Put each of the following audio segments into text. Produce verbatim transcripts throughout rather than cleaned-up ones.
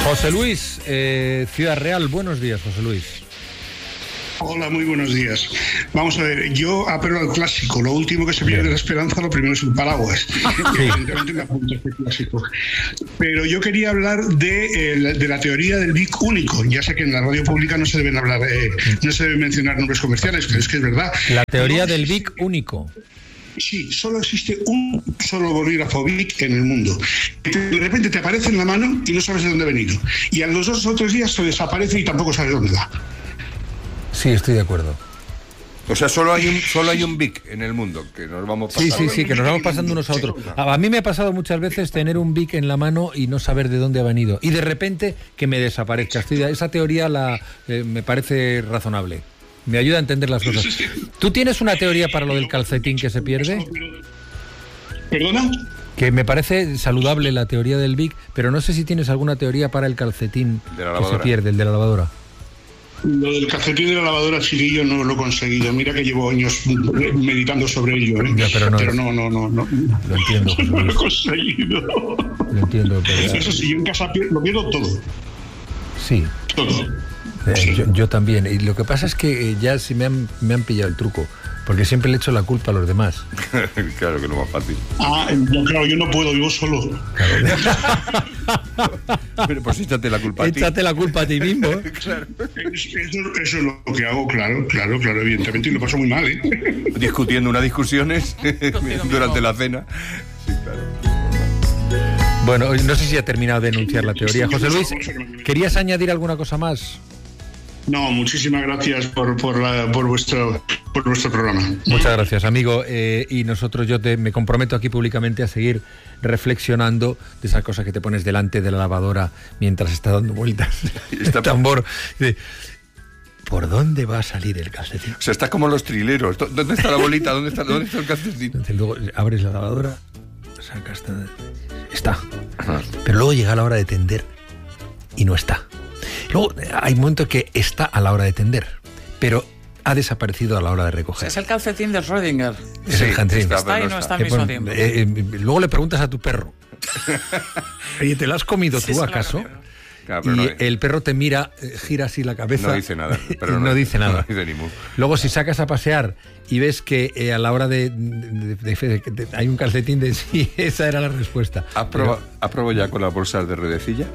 José Luis, eh, Ciudad Real, buenos días, José Luis. Hola, muy buenos días. Vamos a ver, yo apelo al clásico. Lo último que se pierde es la esperanza, lo primero es un paraguas. Sí. Evidentemente me apunto a este clásico. Pero yo quería hablar de, eh, de la teoría del B I C único. Ya sé que en la radio pública no se deben hablar, eh, no se deben mencionar nombres comerciales, pero es que es verdad. La teoría no del B I C único. Sí, solo existe un solo bolígrafo B I C en el mundo. De repente te aparece en la mano y no sabes de dónde ha venido. Y a los dos o tres días se desaparece y tampoco sabes dónde va. Sí, estoy de acuerdo. O sea, solo hay un solo hay un B I C en el mundo, que nos vamos pasando. Sí, sí, sí, que nos vamos pasando unos a otros. A mí me ha pasado muchas veces tener un B I C en la mano y no saber de dónde ha venido. Y de repente que me desaparezca. Esa teoría la eh, me parece razonable. Me ayuda a entender las cosas. ¿Tú tienes una teoría para lo del calcetín que se pierde? ¿Perdona? Que me parece saludable la teoría del B I C, pero no sé si tienes alguna teoría para el calcetín que se pierde, el de la lavadora. Lo del calcetín de la lavadora, chiquillo, no lo he conseguido. Mira que llevo años meditando sobre ello, ¿eh? Ya, pero no, pero no, no, no, no. Lo entiendo. No lo he conseguido. Lo entiendo. Pero... Eso sí, yo en casa lo pierdo todo. Sí. Todo. Eh, sí. yo, yo también. Y lo que pasa es que eh, ya sí me han, me han pillado el truco. Porque siempre le echo la culpa a los demás. Claro que no es más fácil. Ah, no, claro, yo no puedo, vivo solo. Claro. Pero pues échate la culpa a ti. Échate la culpa a ti mismo. Claro. Eso, eso es lo que hago, claro, claro, claro, evidentemente, y lo paso muy mal, ¿eh? Discutiendo unas discusiones durante la cena. Sí, claro. Bueno, no sé si ha terminado de enunciar la teoría. José Luis, ¿querías añadir alguna cosa más? No, muchísimas gracias por, por, la, por, vuestro, por vuestro programa. Muchas gracias, amigo. Eh, y nosotros, yo te, me comprometo aquí públicamente a seguir reflexionando de esas cosas que te pones delante de la lavadora mientras está dando vueltas el tambor. De, ¿por dónde va a salir el calcetín? O sea, está como los trileros. ¿Dónde está la bolita? ¿Dónde está, dónde está el calcetín? Entonces, luego abres la lavadora, sacas... Está. Ajá. Pero luego llega la hora de tender y no está. Luego hay un momento que está a la hora de tender, pero ha desaparecido a la hora de recoger. Es el calcetín de Schrödinger. Es sí, el calcetín. Está, está y no está al mismo bueno, tiempo. Eh, eh, luego le preguntas a tu perro, oye, ¿te lo has comido sí, tú acaso? Claro, y no, el perro te mira, gira así la cabeza. No dice nada. Pero no, no dice nada. No dice ni mu. Luego si sacas a pasear y ves que eh, a la hora de, de, de, de, de, de hay un calcetín de sí, esa era la respuesta. ¿Has probado, pero... probado ya con las bolsas de redecilla?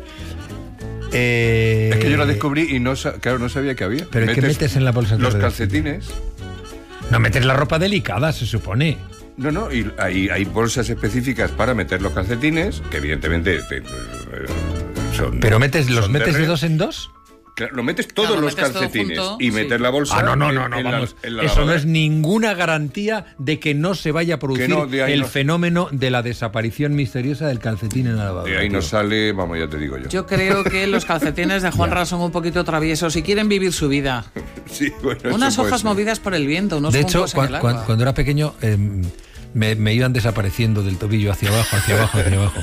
Eh... Es que yo la descubrí y no, claro, no sabía que había. ¿Pero qué metes en la bolsa de los redecilla? Calcetines. No metes la ropa delicada, se supone. No, no, y hay, hay bolsas específicas para meter los calcetines, que evidentemente te, son... ¿Pero metes, los metes de, de dos en dos? Claro, lo metes todos claro, los metes calcetines todo junto, y meter sí. la bolsa. Ah, no, no, no, no, en vamos. La, en la Eso lavadora. No es ninguna garantía de que no se vaya a producir no, el no. fenómeno de la desaparición misteriosa del calcetín en la lavadora. De ahí no sale, vamos, ya te digo yo. Yo creo que los calcetines de Juanra son un poquito traviesos y quieren vivir su vida. Sí, bueno, unas hojas movidas por el viento, unos de hecho, cuando, cuando, cuando era pequeño eh, me, me iban desapareciendo del tobillo hacia abajo, hacia abajo, hacia abajo.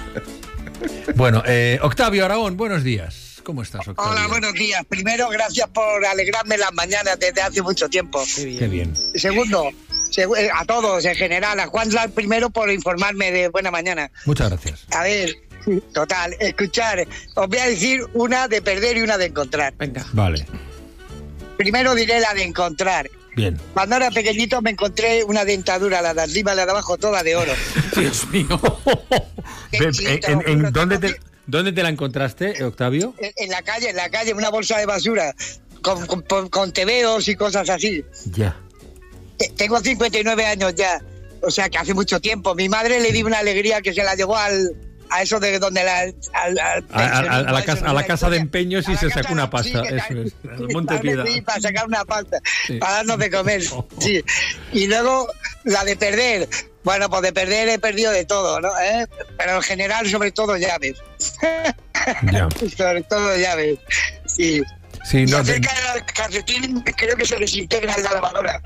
Bueno, eh, Octavio Aragón, buenos días. ¿Cómo estás, Octavio? Hola, buenos días. Primero, gracias por alegrarme las mañanas desde hace mucho tiempo. Qué bien. Qué bien. Segundo, a todos en general, a Juan primero por informarme de buena mañana. Muchas gracias. A ver, total, escuchar, os voy a decir una de perder y una de encontrar. Venga. Vale. Primero diré la de encontrar. Bien. Cuando era pequeñito me encontré una dentadura, la de arriba y la de abajo, toda de oro. Dios mío. ¿En, en, en, ¿dónde, te, ¿Dónde te la encontraste, Octavio? En, en la calle, en la calle, una bolsa de basura, con, con, con tebeos y cosas así. Ya. Tengo cincuenta y nueve años ya, o sea que hace mucho tiempo. Mi madre le di una alegría que se la llevó al... a eso de donde la... Al, al a, a, a, a, la casa, a la casa de empeños y se sacó una pasta. Sí, eso es, al Monte Piedad. Sí, para sacar una pasta, sí. Para darnos de comer. Sí. Y luego la de perder. Bueno, pues de perder he perdido de todo, ¿no? ¿Eh? Pero en general, sobre todo llaves. Ya. Sobre todo llaves. Sí. Sí, no, y acerca de... del calcetín, creo que se desintegra en la lavadora.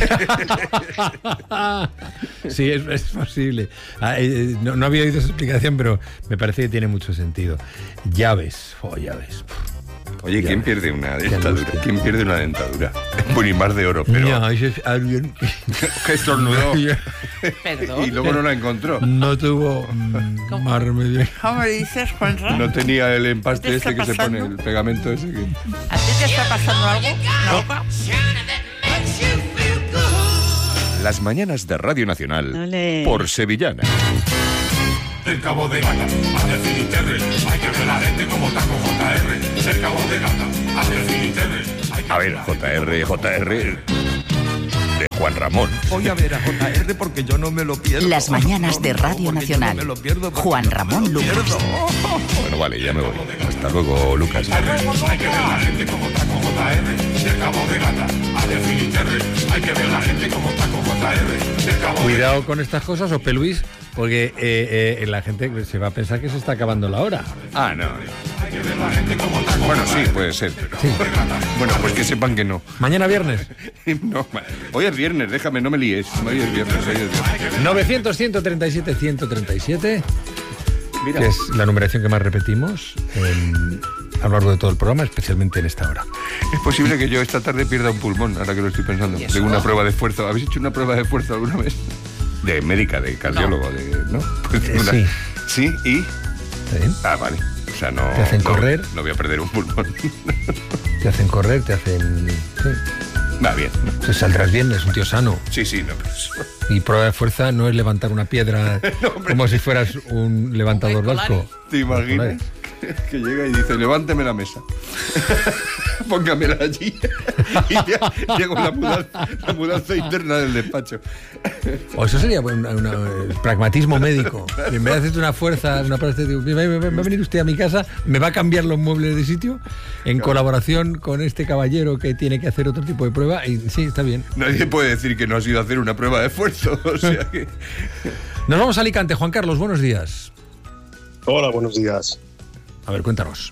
Sí, es, es posible. Ah, eh, no, no había oído esa explicación, pero me parece que tiene mucho sentido. Llaves, oh, llaves. Oye, ¿quién Ya. pierde una Qué dentadura? angustia. ¿Quién pierde una dentadura? Bueno, y más de oro, pero... No, ese es alguien que estornudó. Perdón. Y luego no la encontró. no tuvo mm, ¿Cómo? más remedio. ¿Cómo me dices, Juanra? No tenía el empaste ¿Qué este está que se pone, pasando? el pegamento ese que... ¿A ti te está pasando algo? No. Las mañanas de Radio Nacional Ole. por Sevillana. Del Cabo de Gata a Filisterre, hay que ver la gente como taco J R. Del Cabo de Gata a Filisterre. A ver, J R, J R de Juan Ramón. Voy a ver a J R porque yo no me lo pierdo. Las mañanas de Radio Porque yo Nacional. no me lo pierdo porque Juan yo no Ramón me lo Lucas. pierdo. Bueno, vale, ya me voy. Hasta luego, Lucas. Hay que ver la gente como taco J R. Del Cabo de Gata a Filisterre, hay que ver la gente como taco J R. Del Cabo de Cuidado con estas cosas, Ope Luis, porque eh, eh, la gente se va a pensar que se está acabando la hora. Ah, no. Bueno, sí, puede ser. Sí. Bueno, pues que sepan que no. Mañana viernes. No, hoy es viernes, déjame, no me líes. Hoy es viernes, hoy es viernes. novecientos, ciento treinta y siete, ciento treinta y siete, Mira. que es la numeración que más repetimos en- a lo largo de todo el programa, especialmente en esta hora. Es posible que yo esta tarde pierda un pulmón, ahora que lo estoy pensando. Tengo una prueba de esfuerzo. ¿Habéis hecho una prueba de esfuerzo alguna vez? De médica, de cardiólogo, de... ¿no? Pues Eh, una- sí. Sí, y... ¿Está bien? Ah, vale. O sea, no... ¿Te hacen no- correr? No voy a perder un pulmón. Te hacen correr, te hacen... Sí. Va bien. Te saldrás bien, es un tío sano. Sí, sí, no, pues... Y prueba de fuerza no es levantar una piedra como si fueras un levantador Un vasco. ¿Te imaginas? Que llega y dice, levánteme la mesa. Póngamela allí. Y ya llego la mudanza, la mudanza interna del despacho. O eso sería un pragmatismo médico. En vez de hacerte una fuerza, una prótesis, va, va- va a venir usted a mi casa, me va a cambiar los muebles de sitio en colaboración con este caballero que tiene que hacer otro tipo de prueba. Y sí, está bien. Nadie puede decir que no ha sido hacer una prueba de esfuerzo. O sea que... Nos vamos a Alicante. Juan Carlos, buenos días. Hola, buenos días. A ver, cuéntanos.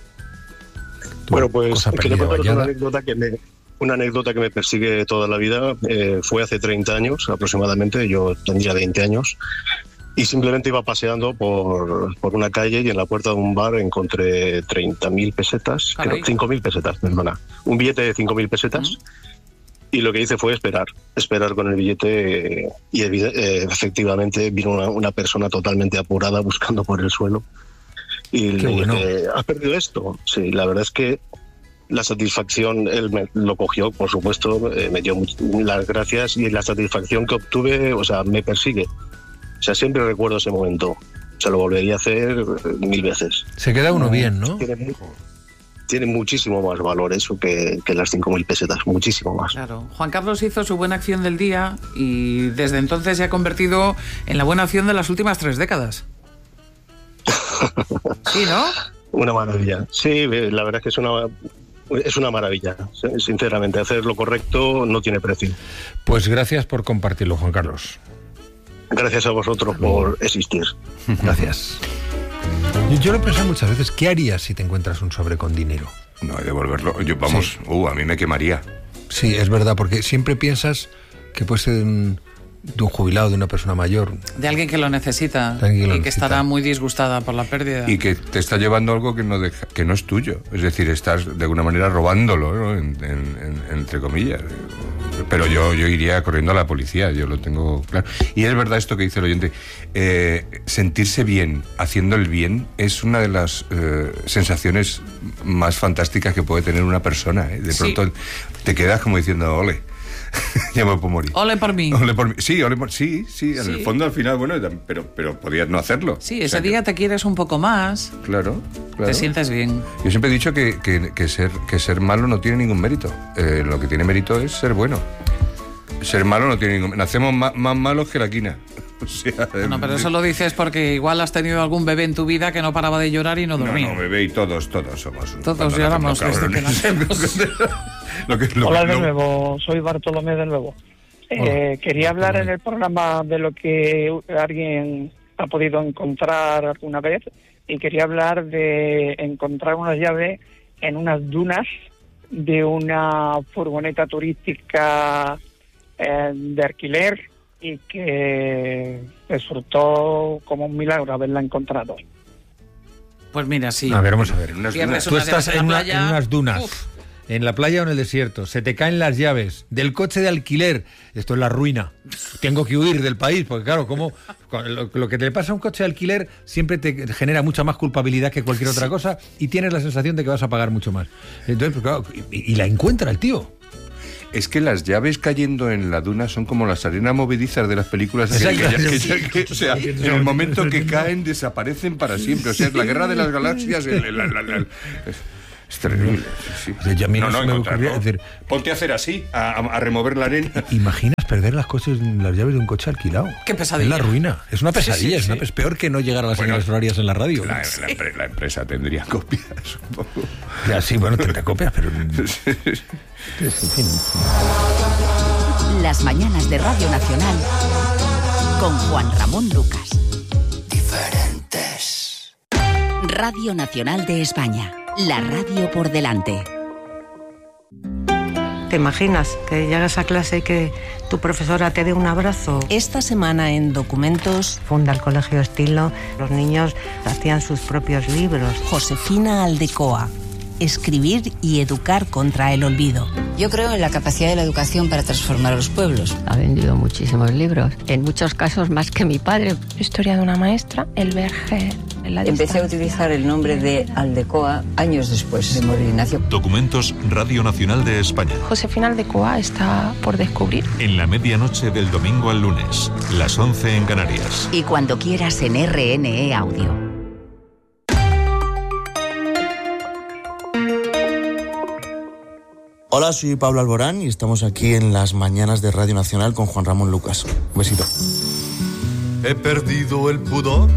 Tu Bueno, pues cosa quería perdida, contaros una vallada. anécdota que me, una anécdota que me persigue toda la vida. Eh, fue hace treinta años aproximadamente, yo tendría veinte años, y simplemente iba paseando por, por una calle y en la puerta de un bar encontré treinta mil pesetas, Caray. creo, cinco mil pesetas, perdona, un billete de cinco mil pesetas. Y lo que hice fue esperar, esperar con el billete eh, y evi- eh, efectivamente vino una, una persona totalmente apurada buscando por el suelo. Y Qué le bueno. dije, ¿has perdido esto? Sí, la verdad es que la satisfacción, él me lo cogió, por supuesto, eh, me dio much- las gracias y la satisfacción que obtuve, o sea, me persigue. O sea, siempre recuerdo ese momento. Se lo volvería a hacer eh, mil veces. Se queda uno bien, ¿no? Tiene, mu- tiene muchísimo más valor eso que, que las cinco mil pesetas, muchísimo más. Claro. Juan Carlos hizo su buena acción del día y desde entonces se ha convertido en la buena acción de las últimas tres décadas. Sí, ¿no? Una maravilla. Sí, eh, la verdad es que es una, es una maravilla. Sinceramente, hacer lo correcto no tiene precio. Pues gracias por compartirlo, Juan Carlos. Gracias a vosotros por existir. Gracias. Yo, yo lo he pensado muchas veces, ¿qué harías si te encuentras un sobre con dinero? No, devolverlo. Yo, vamos, Sí. uh, a mí me quemaría. Sí, es verdad, porque siempre piensas que puede ser de un, de un jubilado, de una persona mayor. De alguien que lo necesita De alguien que lo y que necesita. estará muy disgustada por la pérdida. Y que te está llevando algo que no deja- que no es tuyo. Es decir, estás de alguna manera robándolo, ¿no? En- en- en- entre comillas. Pero yo, yo iría corriendo a la policía, yo lo tengo claro. Y es verdad esto que dice el oyente, eh, sentirse bien haciendo el bien es una de las eh, sensaciones más fantásticas que puede tener una persona, ¿eh? De Sí. pronto te quedas como diciendo, ole, ya me puedo morir. Ole por mí. Ole por mí. Sí, ole por- sí, sí, en Sí. el fondo al final, bueno, pero, pero podías no hacerlo. Sí, O ese sea que- día te quieres un poco más, Claro, claro. te sientes bien. Yo siempre he dicho que, que- que ser, que ser malo no tiene ningún mérito. Eh, lo que tiene mérito es ser bueno. Ser malo no tiene ningún... Nacemos ma- más malos que la quina. O sea, Bueno, pero eh, eso lo dices porque igual has tenido algún bebé en tu vida que no paraba de llorar y no No, dormía. no, bebé, y todos, todos somos... un- Todos cuando lloramos nacemos desde que cabrones. nacemos. Lo que- lo- Hola de lo- nuevo, soy Bartolomé de nuevo. Eh, quería hablar en el programa de lo que alguien ha podido encontrar alguna vez y quería hablar de encontrar una llave en unas dunas de una furgoneta turística eh, de alquiler y que resultó como un milagro haberla encontrado. Pues mira, sí. A ver, vamos a ver. En unas Pierdes dunas. Tú unas estás llaves en, la una- playa. en unas dunas. Uf. En la playa o en el desierto, se te caen las llaves del coche de alquiler, esto es la ruina. Tengo que huir del país, porque claro, como lo, lo que te pasa a un coche de alquiler siempre te genera mucha más culpabilidad que cualquier otra cosa y tienes la sensación de que vas a pagar mucho más. Entonces, pues, claro, y, y la encuentra el tío. Es que las llaves cayendo en la duna son como las arenas movedizas de las películas. Que, Exacto. que- que- que- o sea, en el momento que caen desaparecen para siempre. O sea, es la guerra de las galaxias. el- el- el- el- el- es, es terrible. Sí, sí. O sea, yo a mí no se me encontrarlo. ocurría decir- Ponte a hacer así, a, a remover la arena. ¿Imaginas perder las cosas, las llaves de un coche alquilado? Qué pesadilla. Es la ruina. Es una pesadilla. Sí, sí, es, una, sí. es peor que no llegar a las Bueno, señales horarias en la radio. La, la empre- la empresa tendría copias, supongo. Ya, sí, bueno, tendrá copias, pero... Las mañanas de Radio Nacional con Juan Ramón Lucas. Diferentes. Radio Nacional de España. La radio por delante. ¿Te imaginas que llegas a clase y que tu profesora te dé un abrazo? Esta semana en Documentos, Funda el Colegio Estilo. Los niños hacían sus propios libros. Josefina Aldecoa. Escribir y educar contra el olvido. Yo creo en la capacidad de la educación para transformar a los pueblos. Ha vendido muchísimos libros, en muchos casos más que mi padre. Historia de una maestra, el verge en la Empecé distancia. a utilizar el nombre de Aldecoa años después de morir Ignacio. Documentos Radio Nacional de España. Josefina Aldecoa está por descubrir. En la medianoche del domingo al lunes, las once en Canarias. Y cuando quieras en R N E Audio. Hola, soy Pablo Alborán y estamos aquí en las mañanas de Radio Nacional con Juan Ramón Lucas. Un besito. He perdido el pudor,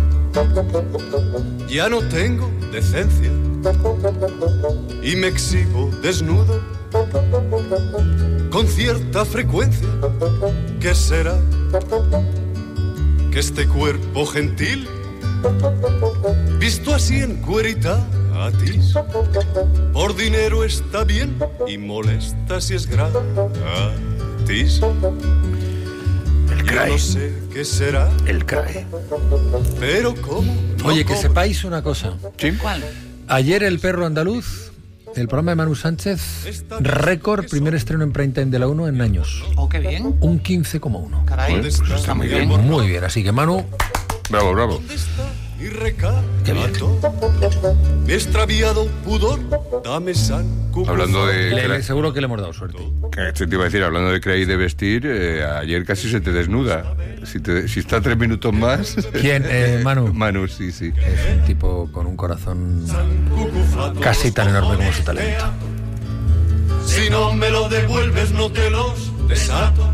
ya no tengo decencia y me exhibo desnudo con cierta frecuencia. ¿Qué será? Que este cuerpo gentil, visto así en cuerita, a ti por dinero está bien y molesta si es gratis. El C R A E. Yo no sé qué será. El C R A E. Pero cómo. Oye, que sepáis una cosa. ¿Sí? ¿Cuál? Ayer El Perro Andaluz, el programa de Manu Sánchez, récord, primer estreno en prime time de la uno en años. Oh, qué bien. Un quince coma uno. Caray. Pues está muy bien. Muy bien, así que Manu, Bravo, bravo. Y recato qué bien. mi extraviado pudor, dame san cucufá. Hablando de... Le- cra- le- seguro que le hemos dado suerte. que te iba a decir, hablando de creer y de vestir, eh, ayer casi se te desnuda. Si, te, si está tres minutos más... ¿Quién? Eh, Manu. Manu, sí, sí. Es un tipo con un corazón casi tan enorme como su talento. Si no me lo devuelves, no te los desato.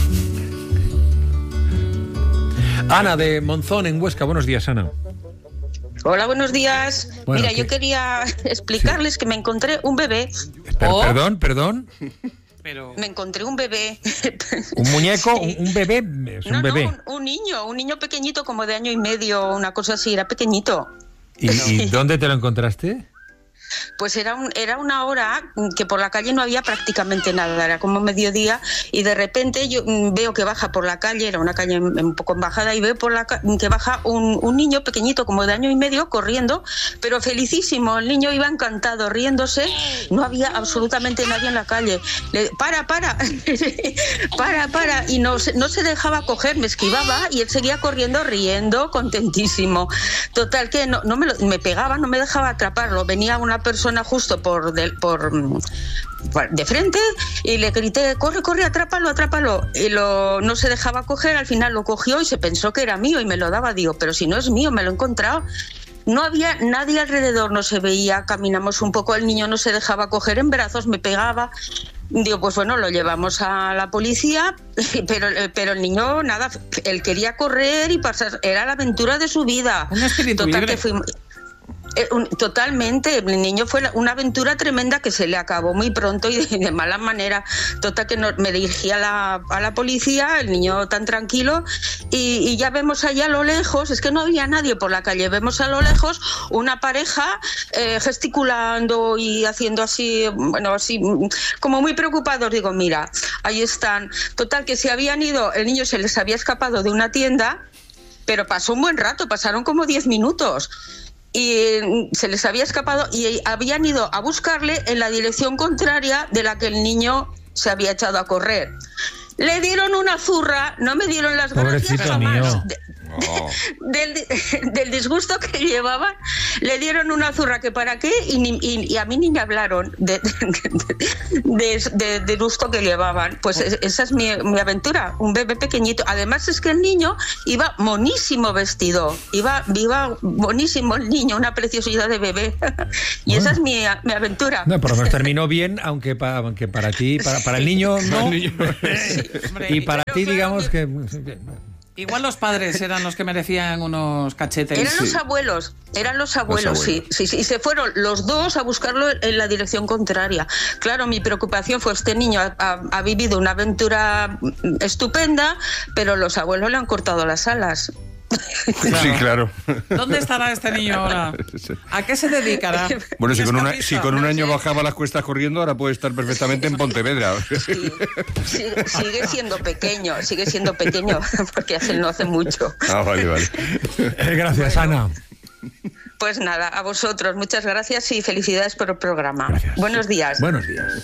Ana de Monzón en Huesca. Buenos días, Ana. Hola, buenos días. Bueno, Mira, ¿qué? yo quería explicarles que me encontré un bebé. Per- Oh, Perdón, perdón. Pero... Me encontré un bebé. Un muñeco, Sí. un, un bebé, es un No, bebé. no, un, un niño, un niño pequeñito, como de año y medio, una cosa así, era pequeñito. ¿Y, y dónde te lo encontraste? Pues era, un, era una hora que por la calle no había prácticamente nada, era como mediodía y de repente yo mm, veo que baja por la calle, era una calle en- un poco en bajada y veo por la ca- que baja un, un niño pequeñito como de año y medio corriendo, pero felicísimo, el niño iba encantado, riéndose, no había absolutamente nadie en la calle. Le, para, para, para, para, y no, se- no se dejaba coger, me esquivaba y él seguía corriendo, riendo, contentísimo. Total que no, no me, lo- me pegaba, no me dejaba atraparlo, venía una persona justo por, del- por, mm, por de frente y le grité, corre, corre, atrápalo, atrápalo, y lo, no se dejaba coger, al final lo cogió y se pensó que era mío y me lo daba, digo, pero si no es mío, me lo he encontrado. No había nadie alrededor, no se veía, caminamos un poco, el niño no se dejaba coger en brazos, me pegaba. Digo, pues bueno, lo llevamos a la policía, pero, pero el niño, nada, él quería correr y pasar, era la aventura de su vida. Un espíritu Total, libre. que fuimos... Eh, un- Totalmente, el niño fue la- una aventura tremenda que se le acabó muy pronto y de, de mala manera. Total que no- me dirigí a la, a la policía, el niño tan tranquilo, y, y ya vemos allá a lo lejos, es que no había nadie por la calle, vemos a lo lejos una pareja eh, gesticulando y haciendo así, bueno, así, mm, como muy preocupados. Digo, mira, ahí están. Total que se habían ido, el niño se les había escapado de una tienda, pero pasó un buen rato, pasaron como diez minutos. y se les había escapado y habían ido a buscarle en la dirección contraria de la que el niño se había echado a correr. Le dieron una zurra, no me dieron las gracias jamás. De, oh. del, del disgusto que llevaban, le dieron una zurra que para qué, y, ni, y, y a mí ni me hablaron de, de, de, de gusto que llevaban. Pues esa es mi, mi aventura, un bebé pequeñito. Además es que el niño iba monísimo vestido, iba, iba monísimo el niño, una preciosidad de bebé. Y bueno, esa es mi, mi aventura. No, por lo menos terminó bien, aunque, pa, aunque para ti, para, para el niño no. Hombre, y para ti, digamos que... Igual los padres eran los que merecían unos cachetes. Eran los sí. abuelos, eran los abuelos, los abuelos. Sí, sí, sí. Y se fueron los dos a buscarlo en la dirección contraria. Claro, mi preocupación fue: este niño ha, ha, ha vivido una aventura estupenda, pero los abuelos le han cortado las alas. Claro. Sí, claro. ¿Dónde estará este niño ahora? ¿A qué se dedicará? Bueno, si con, una, si con un año bajaba las cuestas corriendo, ahora puede estar perfectamente en Pontevedra. Sí, sigue, sigue siendo pequeño, sigue siendo pequeño, porque hace, no hace mucho. Ah, vale, vale. Gracias, bueno. Ana. Pues nada, a vosotros, muchas gracias y felicidades por el programa. Gracias. Buenos días. Buenos días.